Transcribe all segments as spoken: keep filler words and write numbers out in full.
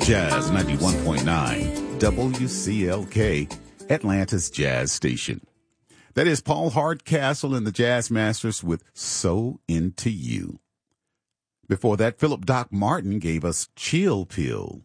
Jazz ninety-one point nine, W C L K, Atlanta's Jazz Station. That is Paul Hardcastle and the Jazz Masters with So Into You. Before that, Philip Doc Martin gave us Chill Pill.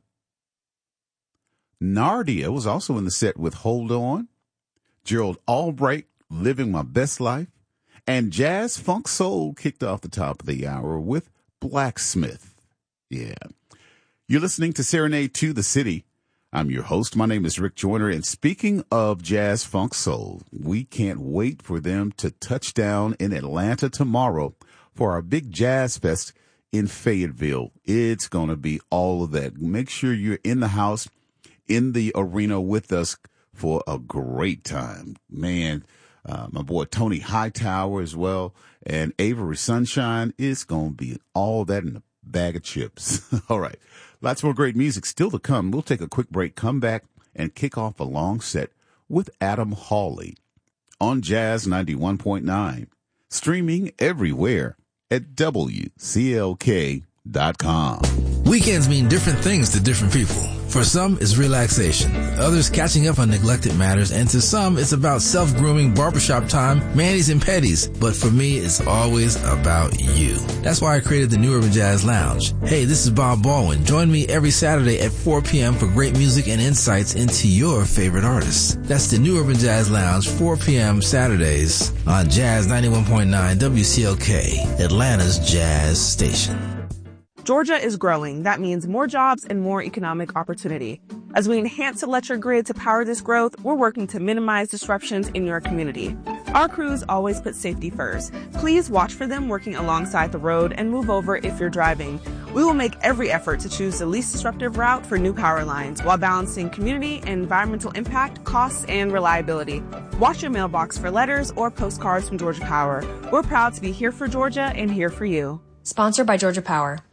Nardia was also in the set with Hold On. Gerald Albright, Living My Best Life. And Jazz Funk Soul kicked off the top of the hour with Blacksmith. Yeah. You're listening to Serenade to the City. I'm your host. My name is Rick Joyner. And speaking of Jazz Funk Soul, we can't wait for them to touch down in Atlanta tomorrow for our big Jazz Fest in Fayetteville. It's going to be all of that. Make sure you're in the house, in the arena with us for a great time. Man, uh, my boy Tony Hightower as well, and Avery Sunshine. It's going to be all that in a bag of chips. All right. Lots more great music still to come. We'll take a quick break, come back, and kick off a long set with Adam Hawley on Jazz ninety-one point nine. Streaming everywhere at W C L K dot com. Weekends mean different things to different people. For some, it's relaxation. Others, catching up on neglected matters. And to some, it's about self-grooming, barbershop time, manis and petties. But for me, it's always about you. That's why I created the New Urban Jazz Lounge. Hey, this is Bob Baldwin. Join me every Saturday at four p.m. for great music and insights into your favorite artists. That's the New Urban Jazz Lounge, four p.m. Saturdays on Jazz ninety-one point nine W C L K, Atlanta's Jazz Station. Georgia is growing. That means more jobs and more economic opportunity. As we enhance the electric grid to power this growth, we're working to minimize disruptions in your community. Our crews always put safety first. Please watch for them working alongside the road and move over if you're driving. We will make every effort to choose the least disruptive route for new power lines while balancing community and environmental impact, costs, and reliability. Watch your mailbox for letters or postcards from Georgia Power. We're proud to be here for Georgia and here for you. Sponsored by Georgia Power.